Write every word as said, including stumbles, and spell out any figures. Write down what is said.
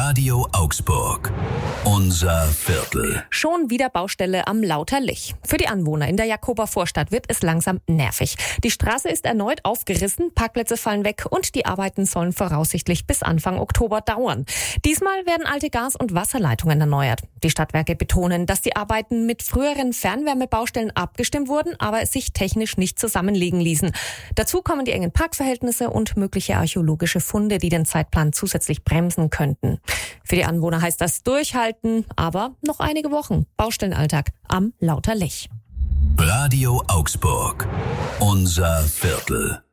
Radio Augsburg. Unser Viertel. Schon wieder Baustelle am Lauterlich. Für die Anwohner in der Jakober Vorstadt wird es langsam nervig. Die Straße ist erneut aufgerissen, Parkplätze fallen weg und die Arbeiten sollen voraussichtlich bis Anfang Oktober dauern. Diesmal werden alte Gas- und Wasserleitungen erneuert. Die Stadtwerke betonen, dass die Arbeiten mit früheren Fernwärmebaustellen abgestimmt wurden, aber sich technisch nicht zusammenlegen ließen. Dazu kommen die engen Parkverhältnisse und mögliche archäologische Funde, die den Zeitplan zusätzlich bremsen könnten. Für die Anwohner heißt das durchhalten, aber noch einige Wochen Baustellenalltag am Lauterlich. Radio Augsburg. Unser Viertel.